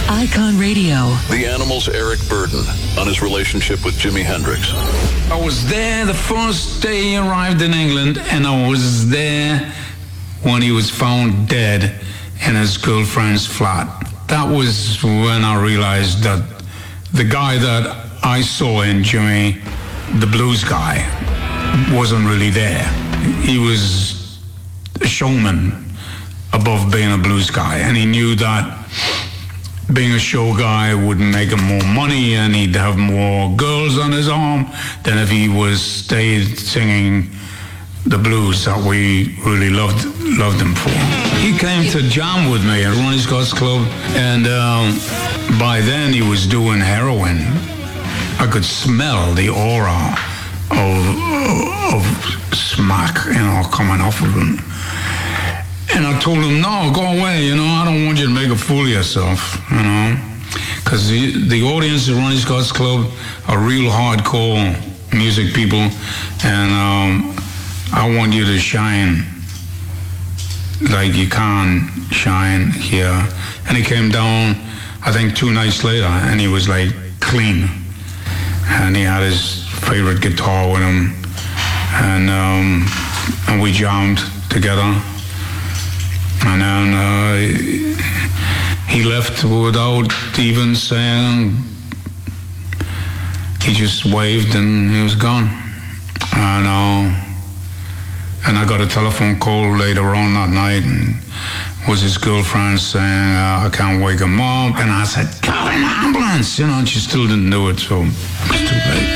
Icon Radio. The Animals' Eric Burden on his relationship with Jimi Hendrix. I was there the first day he arrived in England, and I was there when he was found dead in his girlfriend's flat. That was when I realized that the guy that I saw in Jimmy, the blues guy, wasn't really there. He was a showman above being a blues guy, and he knew that being a show guy would make him more money and he'd have more girls on his arm than if he stayed singing the blues that we really loved him for. He came to jam with me at Ronnie Scott's Club, and by then he was doing heroin. I could smell the aura of smack, coming off of him. And I told him, no, go away, I don't want you to make a fool of yourself, Because the audience at Ronnie Scott's Club are real hardcore music people, and I want you to shine like you can't shine here. And he came down, I think 2 nights later, and he was like clean. And he had his favorite guitar with him, and we jammed together. And then he left without even saying. He just waved and he was gone. And I got a telephone call later on that night, and was his girlfriend saying, I can't wake him up. And I said, call an ambulance, and she still didn't do it, so it was too late.